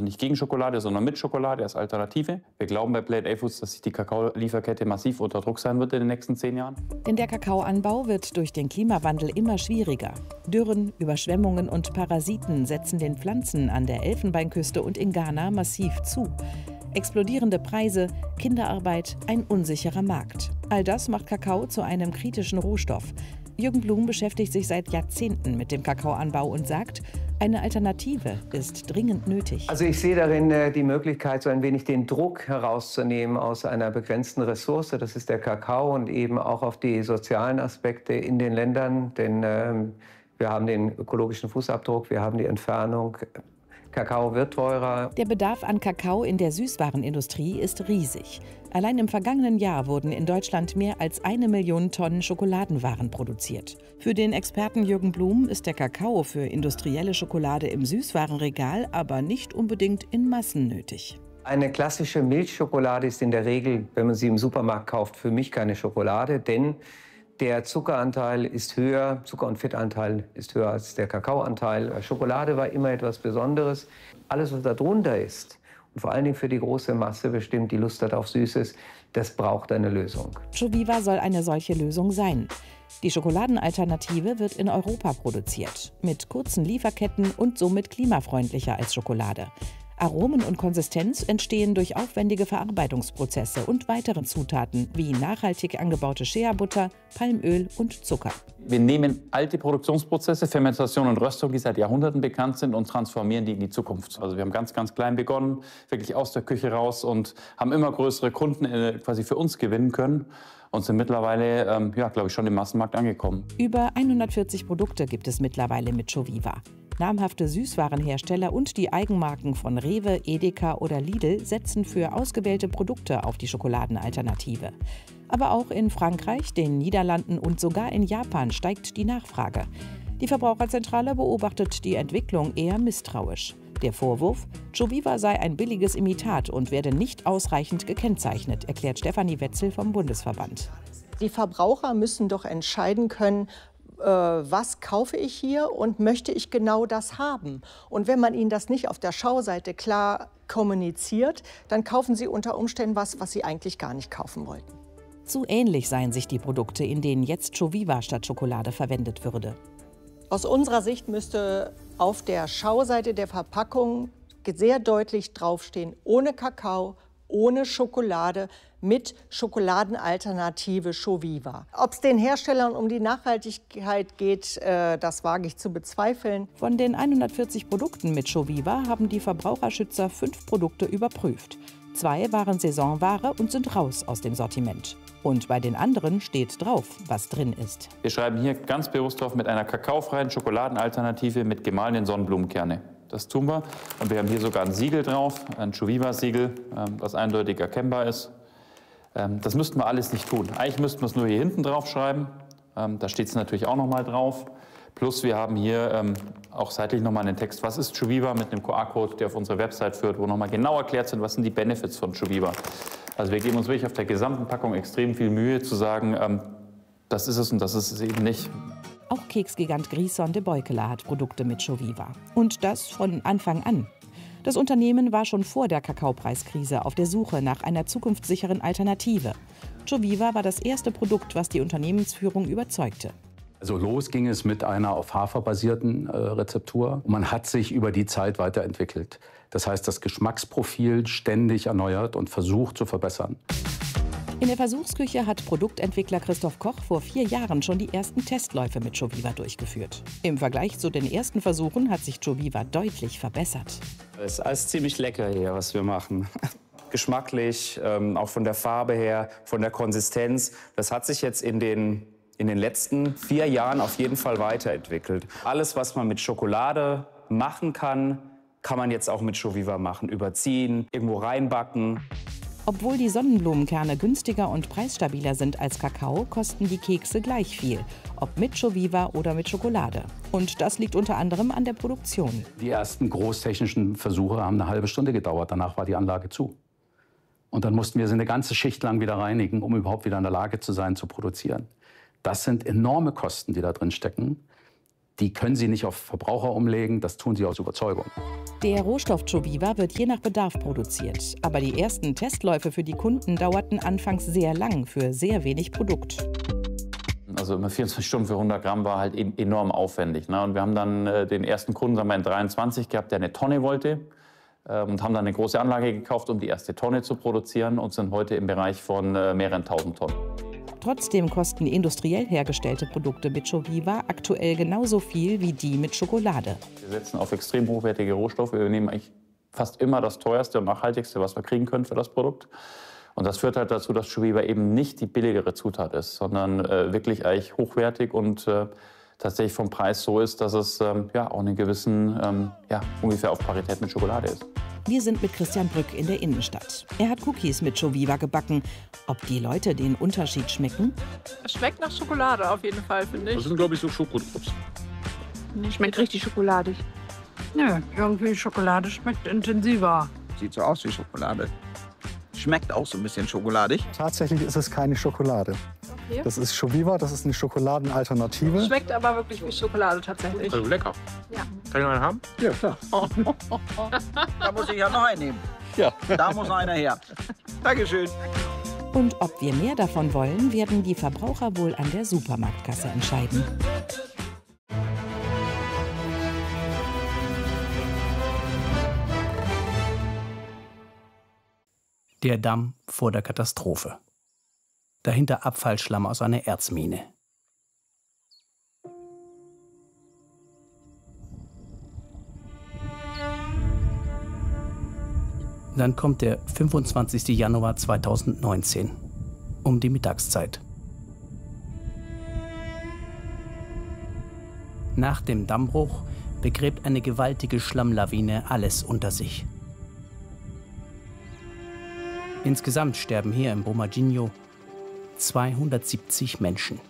nicht gegen Schokolade, sondern mit Schokolade als Alternative. Wir glauben bei Plate A Foods, dass sich die Kakaolieferkette massiv unter Druck sein wird in den nächsten 10 Jahren. Denn der Kakaoanbau wird durch den Klimawandel immer schwieriger. Dürren, Überschwemmungen und Parasiten setzen den Pflanzen an der Elfenbeinküste und in Ghana massiv zu. Explodierende Preise, Kinderarbeit, ein unsicherer Markt. All das macht Kakao zu einem kritischen Rohstoff. Jürgen Blum beschäftigt sich seit Jahrzehnten mit dem Kakaoanbau und sagt, eine Alternative ist dringend nötig. Also ich sehe darin die Möglichkeit, so ein wenig den Druck herauszunehmen aus einer begrenzten Ressource. Das ist der Kakao und eben auch auf die sozialen Aspekte in den Ländern. Denn wir haben den ökologischen Fußabdruck, wir haben die Entfernung. Kakao wird teurer. Der Bedarf an Kakao in der Süßwarenindustrie ist riesig. Allein im vergangenen Jahr wurden in Deutschland mehr als 1 Million Tonnen Schokoladenwaren produziert. Für den Experten Jürgen Blum ist der Kakao für industrielle Schokolade im Süßwarenregal aber nicht unbedingt in Massen nötig. Eine klassische Milchschokolade ist in der Regel, wenn man sie im Supermarkt kauft, für mich keine Schokolade, denn der Zuckeranteil ist höher, Zucker- und Fettanteil ist höher als der Kakaoanteil. Schokolade war immer etwas Besonderes. Alles, was da drunter ist, und vor allen Dingen für die große Masse bestimmt, die Lust hat auf Süßes, das braucht eine Lösung. Joviva soll eine solche Lösung sein. Die Schokoladenalternative wird in Europa produziert, mit kurzen Lieferketten und somit klimafreundlicher als Schokolade. Aromen und Konsistenz entstehen durch aufwendige Verarbeitungsprozesse und weitere Zutaten wie nachhaltig angebaute Shea-Butter, Palmöl und Zucker. Wir nehmen alte Produktionsprozesse, Fermentation und Röstung, die seit Jahrhunderten bekannt sind, und transformieren die in die Zukunft. Also wir haben ganz, ganz klein begonnen, wirklich aus der Küche raus, und haben immer größere Kunden quasi für uns gewinnen können und sind mittlerweile, glaube ich, schon im Massenmarkt angekommen. Über 140 Produkte gibt es mittlerweile mit Joviva. Namhafte Süßwarenhersteller und die Eigenmarken von Rewe, Edeka oder Lidl setzen für ausgewählte Produkte auf die Schokoladenalternative. Aber auch in Frankreich, den Niederlanden und sogar in Japan steigt die Nachfrage. Die Verbraucherzentrale beobachtet die Entwicklung eher misstrauisch. Der Vorwurf, Joviva sei ein billiges Imitat und werde nicht ausreichend gekennzeichnet, erklärt Stefanie Wetzel vom Bundesverband. Die Verbraucher müssen doch entscheiden können, was kaufe ich hier und möchte ich genau das haben. Und wenn man ihnen das nicht auf der Schauseite klar kommuniziert, dann kaufen sie unter Umständen was sie eigentlich gar nicht kaufen wollten. Zu ähnlich seien sich die Produkte, in denen jetzt Joviva statt Schokolade verwendet würde. Aus unserer Sicht müsste auf der Schauseite der Verpackung sehr deutlich draufstehen: ohne Kakao, ohne Schokolade, mit Schokoladenalternative Joviva. Ob es den Herstellern um die Nachhaltigkeit geht, das wage ich zu bezweifeln. Von den 140 Produkten mit Joviva haben die Verbraucherschützer 5 Produkte überprüft. 2 waren Saisonware und sind raus aus dem Sortiment. Und bei den anderen steht drauf, was drin ist. Wir schreiben hier ganz bewusst drauf: mit einer kakaofreien Schokoladenalternative mit gemahlenen Sonnenblumenkerne. Das tun wir. Und wir haben hier sogar ein Siegel drauf, ein Joviva-Siegel, das eindeutig erkennbar ist. Das müssten wir alles nicht tun. Eigentlich müssten wir es nur hier hinten drauf schreiben. Da steht es natürlich auch noch mal drauf. Plus wir haben hier auch seitlich noch mal einen Text, was ist Joviva, mit einem QR-Code, der auf unsere Website führt, wo noch mal genau erklärt sind, was sind die Benefits von Joviva. Also wir geben uns wirklich auf der gesamten Packung extrem viel Mühe zu sagen, das ist es und das ist es eben nicht. Auch Keksgigant Grison de Beukela hat Produkte mit Joviva. Und das von Anfang an. Das Unternehmen war schon vor der Kakaopreiskrise auf der Suche nach einer zukunftssicheren Alternative. Joviva war das erste Produkt, was die Unternehmensführung überzeugte. Also los ging es mit einer auf Hafer basierten Rezeptur. Man hat sich über die Zeit weiterentwickelt. Das heißt, das Geschmacksprofil ständig erneuert und versucht zu verbessern. In der Versuchsküche hat Produktentwickler Christoph Koch vor 4 Jahren schon die ersten Testläufe mit Joviva durchgeführt. Im Vergleich zu den ersten Versuchen hat sich Joviva deutlich verbessert. Es ist alles ziemlich lecker hier, was wir machen. Geschmacklich, auch von der Farbe her, von der Konsistenz. Das hat sich jetzt in den letzten 4 Jahren auf jeden Fall weiterentwickelt. Alles, was man mit Schokolade machen kann, kann man jetzt auch mit Joviva machen. Überziehen, irgendwo reinbacken. Obwohl die Sonnenblumenkerne günstiger und preisstabiler sind als Kakao, kosten die Kekse gleich viel, ob mit Joviva oder mit Schokolade. Und das liegt unter anderem an der Produktion. Die ersten großtechnischen Versuche haben eine halbe Stunde gedauert. Danach war die Anlage zu. Und dann mussten wir sie eine ganze Schicht lang wieder reinigen, um überhaupt wieder in der Lage zu sein, zu produzieren. Das sind enorme Kosten, die da drin stecken, Die können Sie nicht auf Verbraucher umlegen, das tun Sie aus Überzeugung. Der Rohstoff Joviva wird je nach Bedarf produziert. Aber die ersten Testläufe für die Kunden dauerten anfangs sehr lang für sehr wenig Produkt. Also immer 24 Stunden für 100 Gramm war halt enorm aufwendig. Ne? Und wir haben dann den ersten Kunden, sagen wir in 23 gehabt, der eine Tonne wollte. Und haben dann eine große Anlage gekauft, um die erste Tonne zu produzieren und sind heute im Bereich von mehreren tausend Tonnen. Trotzdem kosten industriell hergestellte Produkte mit Joviva aktuell genauso viel wie die mit Schokolade. Wir setzen auf extrem hochwertige Rohstoffe. Wir nehmen eigentlich fast immer das teuerste und nachhaltigste, was wir kriegen können für das Produkt. Und das führt halt dazu, dass Joviva eben nicht die billigere Zutat ist, sondern wirklich eigentlich hochwertig und tatsächlich vom Preis so ist, dass es auch einen gewissen, ungefähr auf Parität mit Schokolade ist. Wir sind mit Christian Brück in der Innenstadt. Er hat Cookies mit Joviva gebacken. Ob die Leute den Unterschied schmecken? Es schmeckt nach Schokolade auf jeden Fall, finde ich. Das sind, glaube ich, so Schokodrops. Schmeckt richtig schokoladig. Nö, irgendwie Schokolade schmeckt intensiver. Sieht so aus wie Schokolade. Schmeckt auch so ein bisschen schokoladig. Tatsächlich ist es keine Schokolade. Okay. Das ist Joviva, das ist eine Schokoladenalternative. Schmeckt aber wirklich wie Schokolade tatsächlich. Also lecker. Ja. Kann ich noch einen haben? Ja, klar. Da muss ich ja noch einen nehmen. Ja. Da muss einer her. Dankeschön. Und ob wir mehr davon wollen, werden die Verbraucher wohl an der Supermarktkasse entscheiden. Der Damm vor der Katastrophe. Dahinter Abfallschlamm aus einer Erzmine. Dann kommt der 25. Januar 2019, um die Mittagszeit. Nach dem Dammbruch begräbt eine gewaltige Schlammlawine alles unter sich. Insgesamt sterben hier im Brumadinho 270 Menschen.